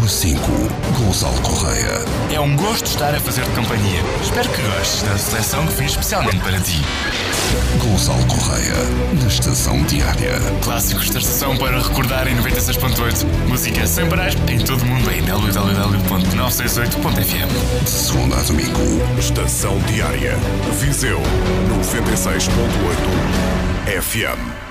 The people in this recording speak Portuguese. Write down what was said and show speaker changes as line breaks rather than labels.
Número 5, Gonçalo Correia.
É um gosto estar a fazer-te companhia. Espero que gostes da seleção que fiz especialmente para ti.
Gonçalo Correia, na Estação Diária.
Clássicos da estação para recordar em 96.8. Música sem parar em todo o mundo em www.968.fm.
De segunda a domingo.
Estação Diária. Viseu 96.8 FM.